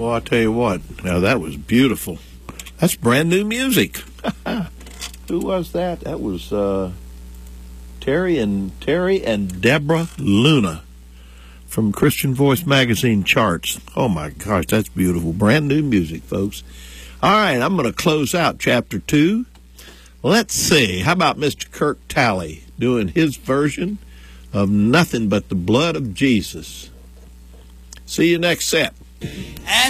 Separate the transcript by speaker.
Speaker 1: Well, I tell you what, now that was beautiful. That's brand new music. Who was that? That was Terry and Deborah Luna from Christian Voice Magazine charts. Oh my gosh, that's beautiful. Brand new music, folks. All right, I'm going to close out chapter 2. Let's see. How about Mr. Kirk Talley doing his version of Nothing But the Blood of Jesus? See you next set.
Speaker 2: And